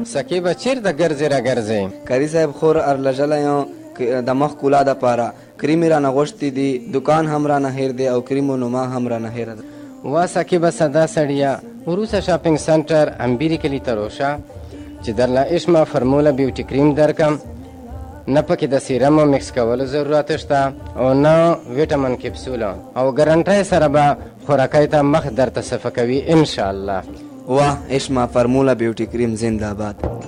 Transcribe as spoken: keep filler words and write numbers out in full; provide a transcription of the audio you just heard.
سکیبه چیرته ګرځې را ګرځې؟ کري صاحب خور ارلژلی یم د مخ کولا دپاره. کریم یې رانه غوښتي دي، دکان هم رانه هیر دی او کریم و نما هم رانه هیره ده. وا سکیبه سدا سړیه، وروسته شاپینګ سنټر امبیري کلي ته روشه چې درله اشما فرموله بیوټي کریم درکم. نه پکې د سیرم مکس کولو ضرورت شته او نه ویټامین کپسوله، او ګرنټۍ سره به خوراکۍ ته مخ درته صفه کوي انشاءالله. واه اشما فرموله بیوټي کریم زنده باد.